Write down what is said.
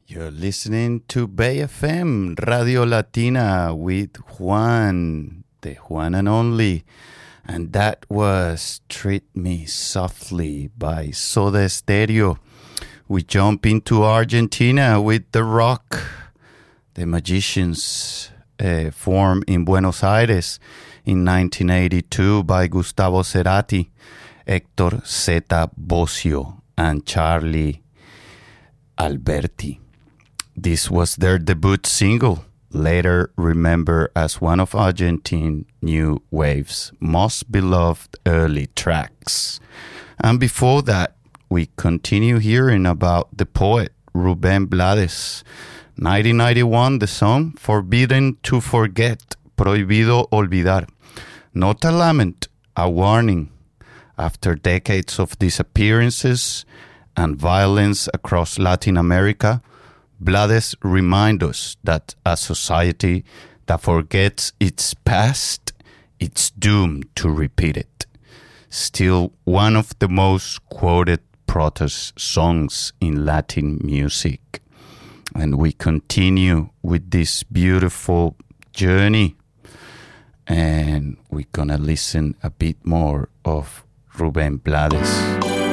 You're listening to Bay FM, Radio Latina with Juan, the Juan and only. And that was Treat Me Softly by Soda Stereo. We jump into Argentina with The Rock. The Magicians formed in Buenos Aires in 1982 by Gustavo Cerati, Héctor Zeta Bosio, and Charlie Alberti. This was their debut single, later remembered as one of Argentine New Wave's most beloved early tracks. And before that, we continue hearing about the poet Rubén Blades. 1991, the song Forbidden to Forget, Prohibido Olvidar. Not a lament, a warning. After decades of disappearances and violence across Latin America, Blades reminds us that a society that forgets its past, it's doomed to repeat it. Still one of the most quoted protest songs in Latin music. And we continue with this beautiful journey. And we're gonna listen a bit more of Rubén Blades.